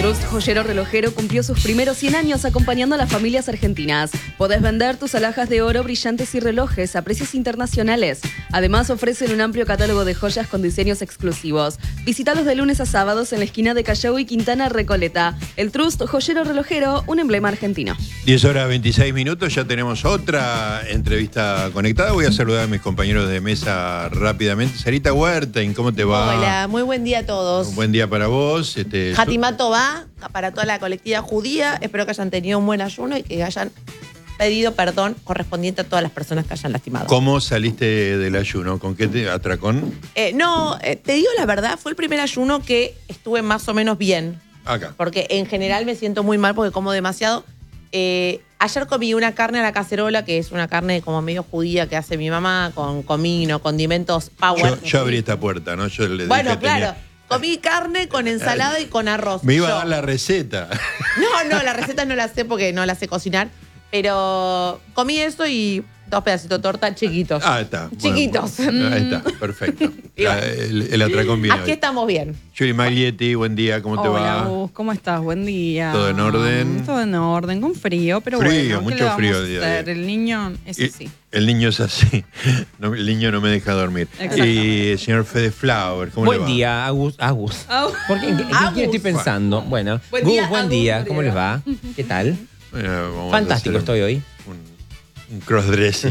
Trust Joyero Relojero cumplió sus primeros 100 años acompañando a las familias argentinas. Podés vender tus alhajas de oro, brillantes y relojes a precios internacionales. Además, ofrecen un amplio catálogo de joyas con diseños exclusivos. Visítalos de lunes a sábados en la esquina de Callao y Quintana Recoleta. El Trust Joyero Relojero, un emblema argentino. 10:26, ya tenemos otra entrevista conectada. Voy a saludar a mis compañeros de mesa rápidamente. Sarita Huertain, ¿cómo te va? Hola, muy buen día a todos. Un buen día para vos. Hatimato va para toda la colectividad judía. Espero que hayan tenido un buen ayuno y que hayan pedido perdón correspondiente a todas las personas que hayan lastimado. ¿Cómo saliste del ayuno? ¿Con qué atracón? Te digo la verdad, fue el primer ayuno que estuve más o menos bien. Acá. Porque en general me siento muy mal porque como demasiado. Ayer comí una carne a la cacerola, que es una carne como medio judía que hace mi mamá, con comino, condimentos power. Yo abrí esta puerta, ¿no? Yo le bueno, dije claro. Comí carne con ensalada y con arroz. Me iba a dar la receta. No, la receta no la sé porque no la sé cocinar. Pero comí eso y 2 pedacitos de torta chiquitos. Ah, está. Chiquitos. Bueno, ahí está, perfecto. El atracón viene. Aquí estamos bien. Yuri Maglietti, buen día, ¿cómo te va? Hola, Gus, ¿cómo estás? Buen día. ¿Todo en orden? Todo en orden, con frío, pero frío, bueno. mucho ¿qué le frío vamos el día a de hacer? El niño es así. El niño es así. No, el niño no me deja dormir. Y el señor Fede Flower, ¿cómo le va? Buen día, Agus. ¿Por qué? ¿En quién estoy pensando? Bueno, Buen Gus, día, buen Agus, día. buen ¿Cómo día. les va? ¿Qué tal? Vamos Fantástico a hacer estoy hoy. un crossdressing.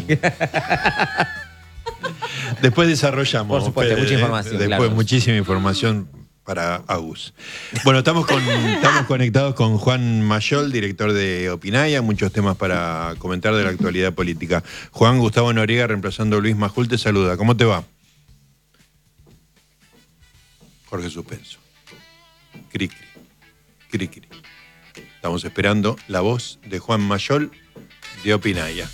Después desarrollamos. Por supuesto, Fede, mucha información, Después claro. muchísima información para Agus. Bueno, estamos conectados con Juan Mayol, director de Opinaya, muchos temas para comentar de la actualidad política. Juan, Gustavo Noriega, reemplazando a Luis Majul, te saluda. ¿Cómo te va? Jorge Suspenso. Cri, cri. Cri, cri. Estamos esperando la voz de Juan Mayol de Opinaya.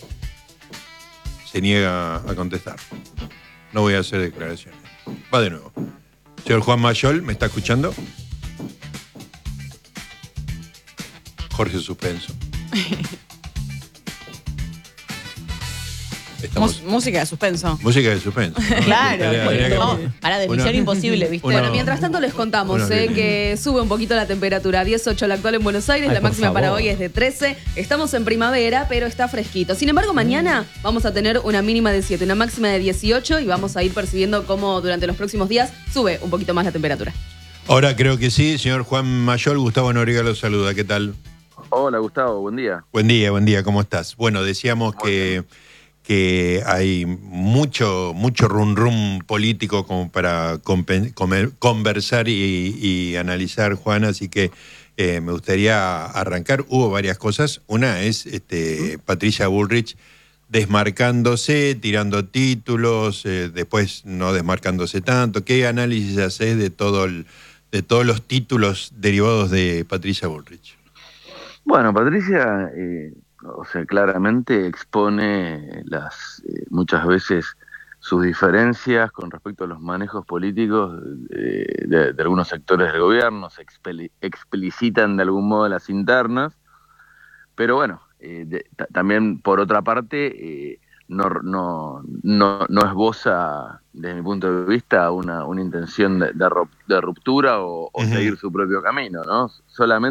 Se niega a contestar. No voy a hacer declaraciones. Va de nuevo. Señor Juan Mayol, ¿me está escuchando? Jorge Suspenso. Música de suspenso. Música de suspenso, ¿no? Claro, Habría que- no, para de Misión Imposible, ¿viste? Uno- Bueno, mientras tanto les contamos que sube un poquito la temperatura. 18 la actual en Buenos Aires, Ay, la por máxima para favor. hoy es de 13. Estamos en primavera, pero está fresquito. Sin embargo, mañana vamos a tener una mínima de 7, una máxima de 18 y vamos a ir percibiendo cómo durante los próximos días sube un poquito más la temperatura. Ahora creo que sí. Señor Juan Mayol, Gustavo Noriega lo saluda. ¿Qué tal? Hola Gustavo, buen día. Buen día. ¿Cómo estás? Bueno, decíamos que hay mucho rum político como para conversar y analizar, Juan, así que me gustaría arrancar. Hubo varias cosas. Una es Patricia Bullrich desmarcándose, tirando títulos, después no desmarcándose tanto. ¿Qué análisis haces de todos los títulos derivados de Patricia Bullrich? Bueno, Patricia, claramente expone muchas veces sus diferencias con respecto a los manejos políticos de algunos sectores del gobierno, se explicitan de algún modo las internas, pero bueno, también por otra parte no esboza, desde mi punto de vista, una intención de ruptura o seguir su propio camino, ¿no? Solamente